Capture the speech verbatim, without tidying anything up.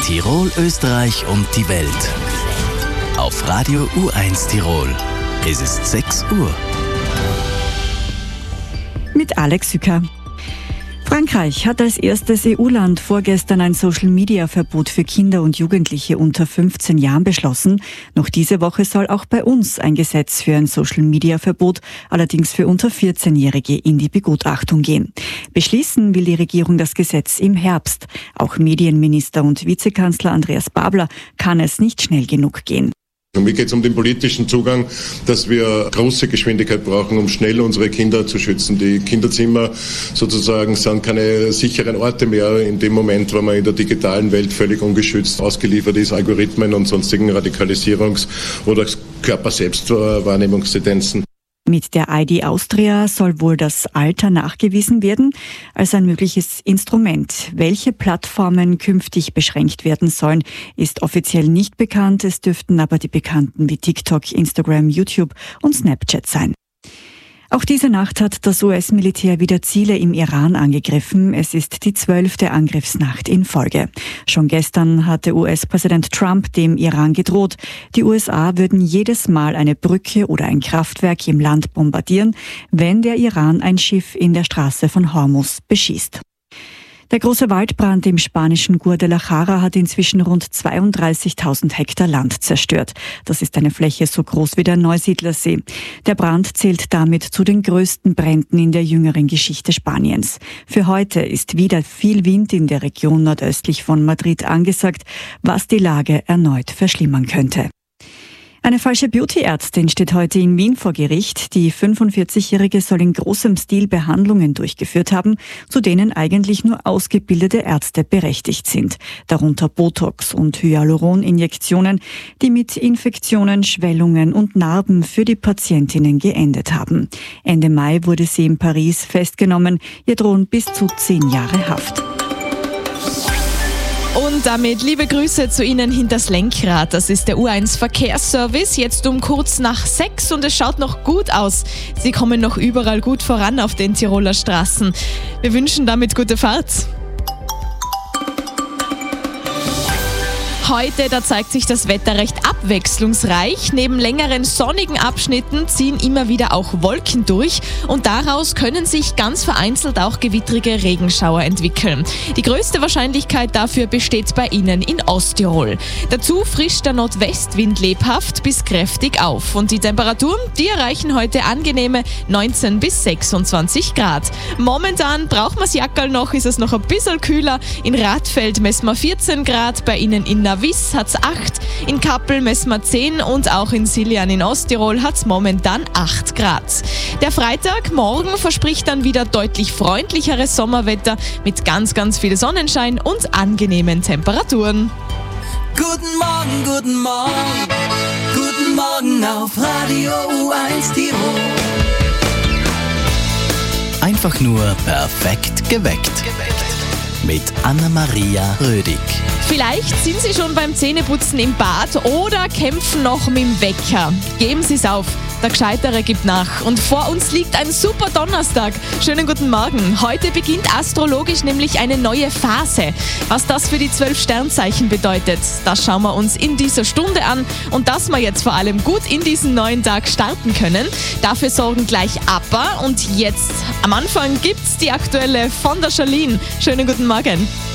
Tirol, Österreich und die Welt. Auf Radio U eins Tirol. Es ist sechs Uhr. Mit Alex Sücker. Frankreich hat als erstes E U-Land vorgestern ein Social-Media-Verbot für Kinder und Jugendliche unter fünfzehn Jahren beschlossen. Noch diese Woche soll auch bei uns ein Gesetz für ein Social-Media-Verbot, allerdings für unter vierzehnjährige, in die Begutachtung gehen. Beschließen will die Regierung das Gesetz im Herbst. Auch Medienminister und Vizekanzler Andreas Babler kann es nicht schnell genug gehen. Und mir geht es um den politischen Zugang, dass wir große Geschwindigkeit brauchen, um schnell unsere Kinder zu schützen. Die Kinderzimmer sozusagen sind keine sicheren Orte mehr in dem Moment, wo man in der digitalen Welt völlig ungeschützt ausgeliefert ist, Algorithmen und sonstigen Radikalisierungs- oder Körperselbstwahrnehmungstendenzen. Mit der I D Austria soll wohl das Alter nachgewiesen werden als ein mögliches Instrument. Welche Plattformen künftig beschränkt werden sollen, ist offiziell nicht bekannt. Es dürften aber die bekannten wie TikTok, Instagram, YouTube und Snapchat sein. Auch diese Nacht hat das U S-Militär wieder Ziele im Iran angegriffen. Es ist die zwölfte Angriffsnacht in Folge. Schon gestern hatte U S-Präsident Trump dem Iran gedroht, die U S A würden jedes Mal eine Brücke oder ein Kraftwerk im Land bombardieren, wenn der Iran ein Schiff in der Straße von Hormuz beschießt. Der große Waldbrand im spanischen Guadalajara hat inzwischen rund zweiunddreißigtausend Hektar Land zerstört. Das ist eine Fläche so groß wie der Neusiedlersee. Der Brand zählt damit zu den größten Bränden in der jüngeren Geschichte Spaniens. Für heute ist wieder viel Wind in der Region nordöstlich von Madrid angesagt, was die Lage erneut verschlimmern könnte. Eine falsche Beauty-Ärztin steht heute in Wien vor Gericht. Die fünfundvierzigjährige soll in großem Stil Behandlungen durchgeführt haben, zu denen eigentlich nur ausgebildete Ärzte berechtigt sind. Darunter Botox- und Hyaluron-Injektionen, die mit Infektionen, Schwellungen und Narben für die Patientinnen geendet haben. Ende Mai wurde sie in Paris festgenommen. Ihr drohen bis zu zehn Jahre Haft. Und damit liebe Grüße zu Ihnen hinters Lenkrad. Das ist der U eins Verkehrsservice, jetzt um kurz nach sechs und es schaut noch gut aus. Sie kommen noch überall gut voran auf den Tiroler Straßen. Wir wünschen damit gute Fahrt. Heute, da zeigt sich das Wetter recht abwechslungsreich. Neben längeren sonnigen Abschnitten ziehen immer wieder auch Wolken durch und daraus können sich ganz vereinzelt auch gewittrige Regenschauer entwickeln. Die größte Wahrscheinlichkeit dafür besteht bei Ihnen in Osttirol. Dazu frischt der Nordwestwind lebhaft bis kräftig auf und die Temperaturen, die erreichen heute angenehme neunzehn bis sechsundzwanzig Grad. Momentan braucht man das Jackerl noch, ist es noch ein bisschen kühler. In Radfeld messen wir vierzehn Grad, bei Ihnen in Navis hat's acht, in Kappel messen wir zehn und auch in Siljan in Osttirol hat's momentan acht Grad. Der Freitag, morgen, verspricht dann wieder deutlich freundlicheres Sommerwetter mit ganz, ganz viel Sonnenschein und angenehmen Temperaturen. Guten Morgen, guten Morgen, guten Morgen auf Radio U eins Tirol. Einfach nur perfekt geweckt. Mit Anna-Maria Rödig. Vielleicht sind Sie schon beim Zähneputzen im Bad oder kämpfen noch mit dem Wecker. Geben Sie es auf, der Gescheitere gibt nach. Und vor uns liegt ein super Donnerstag. Schönen guten Morgen. Heute beginnt astrologisch nämlich eine neue Phase. Was das für die zwölf Sternzeichen bedeutet, das schauen wir uns in dieser Stunde an. Und dass wir jetzt vor allem gut in diesen neuen Tag starten können, dafür sorgen gleich Appa. Und jetzt am Anfang gibt's die aktuelle von der Charlene. Schönen guten Morgen.